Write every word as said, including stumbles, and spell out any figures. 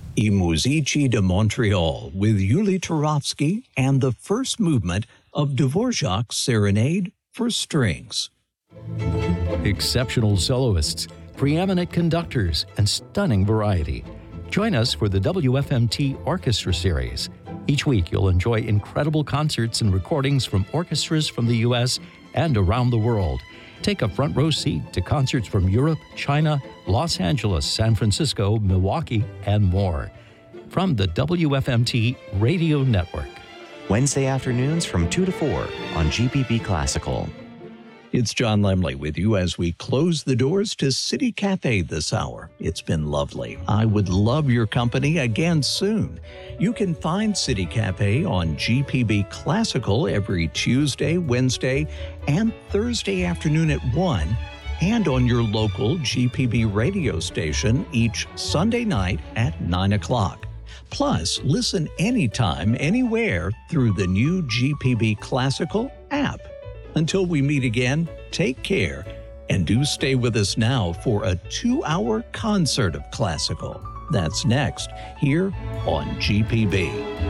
I Musici de Montreal with Yuli Turovsky and the first movement of Dvorak's Serenade for Strings. Exceptional soloists, preeminent conductors, and stunning variety. Join us for the W F M T Orchestra Series. Each week, you'll enjoy incredible concerts and recordings from orchestras from the U S and around the world. Take a front row seat to concerts from Europe, China, Los Angeles, San Francisco, Milwaukee, and more. From the W F M T Radio Network. Wednesday afternoons from two to four on G P B Classical. It's John Lemley with you as we close the doors to City Cafe this hour. It's been lovely. I would love your company again soon. You can find City Cafe on G P B Classical every Tuesday, Wednesday, and Thursday afternoon at one, and on your local G P B radio station each Sunday night at nine o'clock. Plus, listen anytime, anywhere through the new G P B Classical app. Until we meet again, take care, and do stay with us now for a two-hour concert of classical. That's next, here on G P B.